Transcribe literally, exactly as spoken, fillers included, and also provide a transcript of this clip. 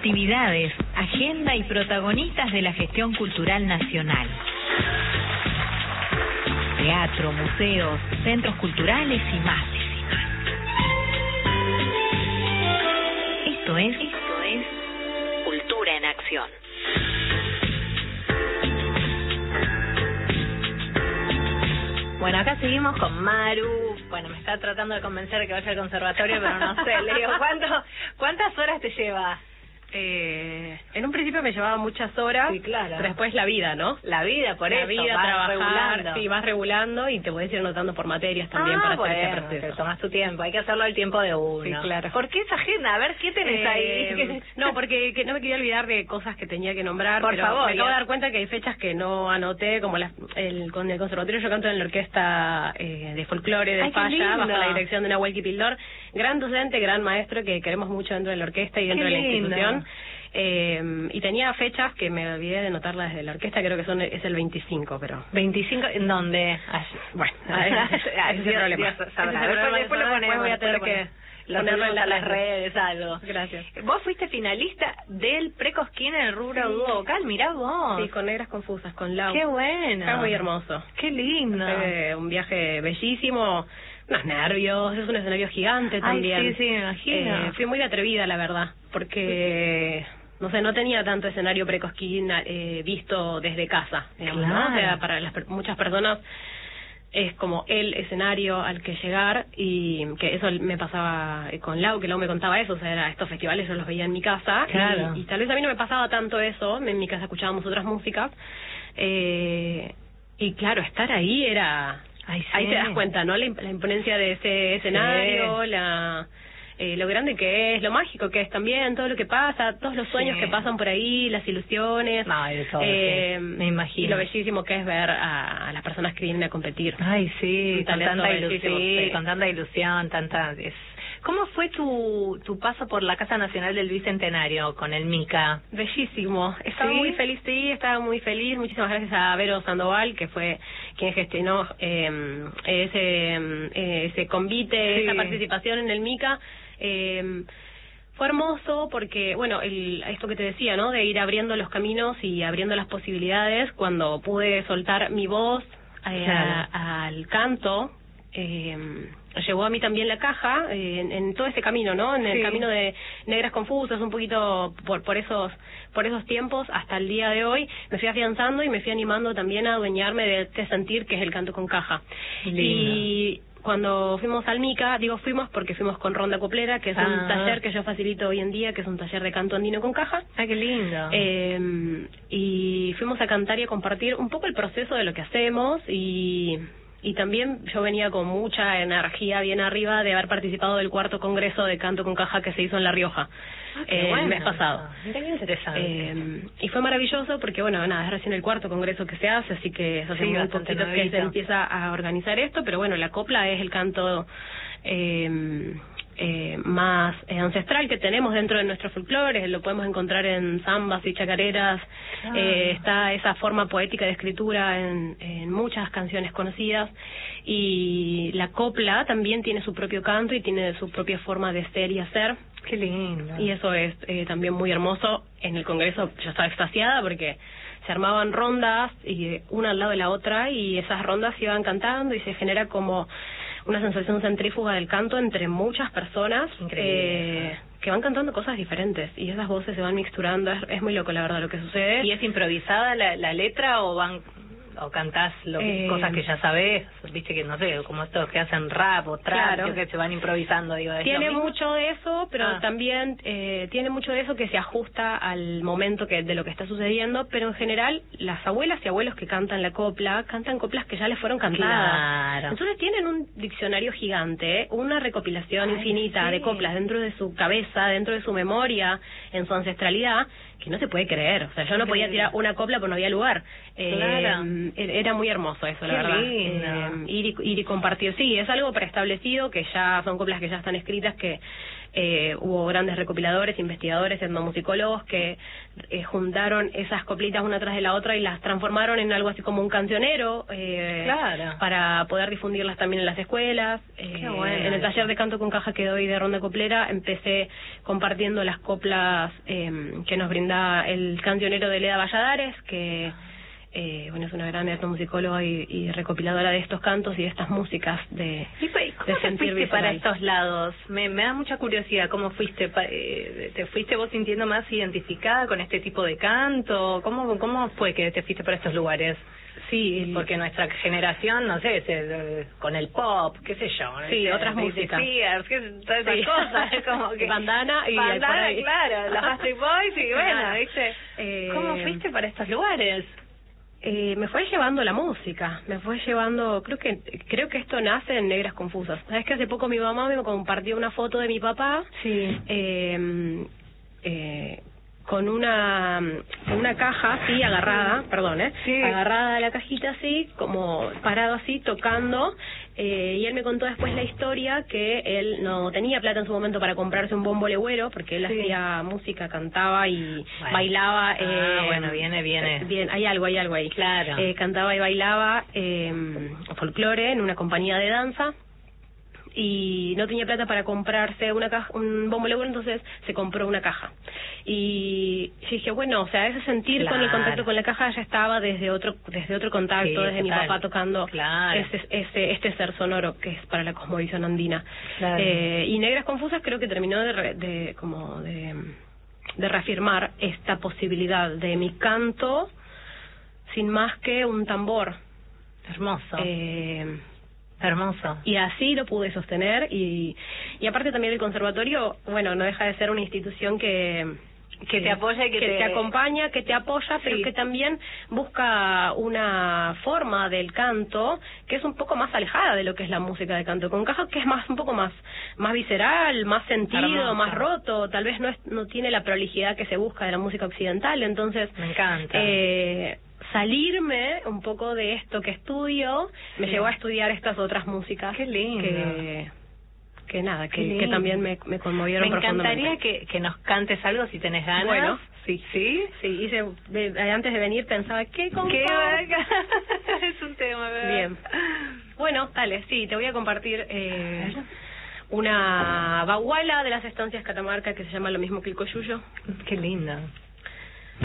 actividades, agenda y protagonistas de la gestión cultural nacional. Teatro, museos, centros culturales y más. Esto es, esto es Cultura en Acción. Bueno, acá seguimos con Maru. Bueno, me está tratando de convencer de que vaya al conservatorio, pero no sé. Le digo, ¿cuánto, ¿cuántas horas te lleva? Eh, en un principio me llevaba muchas horas, sí, claro. Pero después la vida, ¿no? La vida, por la eso, vida, vas trabajar, regulando. Sí, vas regulando y te puedes ir anotando por materias también ah, para bueno, hacer ese proceso. Te tomas tu tiempo, hay que hacerlo al tiempo de uno. Sí, claro. ¿Por qué esa agenda? A ver, ¿qué tenés eh, ahí? No, porque que no me quería olvidar de cosas que tenía que nombrar, por pero favor, me acabo ya. de dar cuenta que hay fechas que no anoté, como las, el, con el conservatorio yo canto en la orquesta eh, de folclore de Ay, Falla, bajo la dirección de Nahuel Kipildor, gran docente, gran maestro que queremos mucho dentro de la orquesta y dentro qué de la lindo. institución. Eh, y tenía fechas que me olvidé de anotarlas desde la orquesta, creo que son es el veinticinco, pero... ¿veinticinco? ¿En dónde? Bueno, ese es el problema. Dios sabrá. Después, después lo ponemos, voy a tener que que ponerlo en las redes, algo. Gracias. Vos fuiste finalista del Precosquín en el rubro sí. Dúo vocal, mirá vos. Sí, con Negras Confusas, con Lau. Qué bueno. Fue muy hermoso. Qué lindo. Fue un viaje bellísimo. Unos nervios, es un escenario gigante también. Ay, sí, sí, me imagino. Eh, fui muy atrevida, la verdad, porque... No sé, no tenía tanto escenario Precosquín eh, visto desde casa, digamos, claro. ¿no? O sea, para las, muchas personas es como el escenario al que llegar, y que eso me pasaba con Lau, que Lau me contaba eso, o sea, era, estos festivales yo los veía en mi casa, claro. y, y tal vez a mí no me pasaba tanto eso, en mi casa escuchábamos otras músicas, eh, y claro, estar ahí era... Ay, sí. Ahí te das cuenta, ¿no? La, imp la imponencia de ese escenario, sí. la... Eh, lo grande que es, lo mágico que es también, todo lo que pasa, todos los sueños sí. que pasan por ahí, las ilusiones, no, todo, eh, sí. me imagino. Y lo bellísimo que es ver a, a las personas que vienen a competir. Ay, sí, con tanta, ilusión, sí, con tanta ilusión, tanta... Es... ¿Cómo fue tu tu paso por la Casa Nacional del Bicentenario con el Mica? Bellísimo, estaba ¿Sí? muy feliz, sí, estaba muy feliz, muchísimas gracias a Vero Sandoval, que fue quien gestionó eh, ese, eh, ese convite, sí. esa participación en el Mica. Eh, fue hermoso porque, bueno, el, esto que te decía, ¿no? De ir abriendo los caminos y abriendo las posibilidades, cuando pude soltar mi voz eh, claro. a, al canto, eh, llegó a mí también la caja, eh, en, en todo ese camino, ¿no? En el sí. camino de Negras Confusas, un poquito por, por esos por esos tiempos, hasta el día de hoy, me fui afianzando y me fui animando también a adueñarme de este sentir que es el canto con caja. Lindo. Y cuando fuimos al Mica, digo fuimos porque fuimos con Ronda Coplera, que es ah. un taller que yo facilito hoy en día, que es un taller de canto andino con caja. ¡Ah, qué lindo! Eh, y fuimos a cantar y a compartir un poco el proceso de lo que hacemos, y... Y también yo venía con mucha energía bien arriba de haber participado del cuarto congreso de canto con caja que se hizo en La Rioja ah, eh, bueno. el mes pasado. Mira qué interesante. Eh, y fue maravilloso porque, bueno, nada, es recién el cuarto congreso que se hace, así que eso hace sí, muy poquito que se empieza a organizar esto, pero bueno, la copla es el canto... Eh, Eh, más eh, ancestral que tenemos dentro de nuestro folclore, lo podemos encontrar en zambas y chacareras, ah. eh, está esa forma poética de escritura en, en muchas canciones conocidas, y la copla también tiene su propio canto y tiene su propia forma de ser y hacer. Qué lindo. Y eso es eh, también muy hermoso. En el congreso yo estaba extasiada porque se armaban rondas y una al lado de la otra, y esas rondas se iban cantando y se genera como una sensación centrífuga del canto entre muchas personas eh, que van cantando cosas diferentes, y esas voces se van mixturando. Es, es muy loco, la verdad, lo que sucede. ¿Y es improvisada la, la letra o van o cantás lo, eh, cosas que ya sabés? Viste que, no sé, como estos que hacen rap o trap, claro. que se van improvisando, digo. Tiene mucho de eso, pero ah. también eh, tiene mucho de eso que se ajusta al momento que de lo que está sucediendo, pero en general las abuelas y abuelos que cantan la copla, cantan coplas que ya les fueron cantadas. Claro. Entonces tienen un diccionario gigante, una recopilación Ay, infinita sí. de coplas dentro de su cabeza, dentro de su memoria, en su ancestralidad, que no se puede creer. O sea, yo no podía tirar una copla porque no había lugar. Claro. Eh, era muy hermoso eso, la Qué verdad. Lindo. Eh, ir, y, ir y compartir. Sí, es algo preestablecido, que ya son coplas que ya están escritas, que eh, hubo grandes recopiladores, investigadores, etnomusicólogos que eh, juntaron esas coplitas una tras de la otra y las transformaron en algo así como un cancionero, eh, claro, para poder difundirlas también en las escuelas. Eh, Qué bueno. En el taller de canto con caja que doy de Ronda Coplera empecé compartiendo las coplas eh, que nos brinda el cancionero de Leda Valladares, que eh, bueno, es una gran etnomusicóloga y, y recopiladora de estos cantos y de estas músicas de, ¿Y cómo de te sentir fuiste visceral. para estos lados? Me, me da mucha curiosidad, ¿cómo fuiste? Pa- eh, ¿Te fuiste vos sintiendo más identificada con este tipo de canto? ¿Cómo, cómo fue que te fuiste para estos lugares? Sí, Porque nuestra generación, no sé, se, con el pop, qué sé yo. Sí, ¿no? otras Britney músicas. Spears, que todas esas Sí. cosas. Es como que Bandana y bandana, por ahí. claro, los Backstreet Boys y bueno, Claro. ¿viste? Eh, ¿Cómo fuiste para estos lugares? Eh, me fue llevando la música, me fue llevando, creo que creo que esto nace en Negras Confusas. Sabes que hace poco mi mamá me compartió una foto de mi papá, Sí. eh, eh, con una una caja así agarrada, perdón, eh, Sí. agarrada a la cajita así, como parado así tocando. Eh, y él me contó después la historia que él no tenía plata en su momento para comprarse un bombo legüero, porque él Sí. hacía música, cantaba y Bueno. bailaba. Ah, eh, bueno, viene, viene. Bien, hay algo, hay algo ahí. Claro. Eh, cantaba y bailaba eh, folclore en una compañía de danza y no tenía plata para comprarse una caja, un bombo legüero, entonces se compró una caja. Y yo dije, bueno, o sea, ese sentir con el Claro. contacto con la caja ya estaba desde otro desde otro contacto, Sí, desde mi total. papá tocando Claro. ese, ese este ser sonoro que es para la cosmovisión andina. Claro. Eh, y Negras Confusas creo que terminó de, re- de como de, de reafirmar esta posibilidad de mi canto sin más que un tambor. Hermoso. Eh, Hermoso. y así lo pude sostener y, y aparte también el conservatorio, bueno, no deja de ser una institución que Que te apoya y que te- te acompaña, que te apoya, pero Sí. que también busca una forma del canto que es un poco más alejada de lo que es la música de canto con caja, que es más un poco más más visceral, más sentido, Hermoso. más roto, tal vez no es, no tiene la prolijidad que se busca de la música occidental, entonces Me encanta. eh, salirme un poco de esto que estudio me Sí. llevó a estudiar estas otras músicas. Qué lindo. Que, que nada, Qué que, lindo. que también me, me conmovieron Me encantaría profundamente. que, que nos cantes algo si tenés ganas. Bueno, sí. ¿Sí? Sí, hice, de- antes de venir pensaba, ¿qué Qué comparto? bacán. Es un tema, ¿verdad? Bien. Bueno, dale, sí, te voy a compartir eh, una baguala de las estancias Catamarca que se llama lo mismo que el coyuyo. Qué lindo.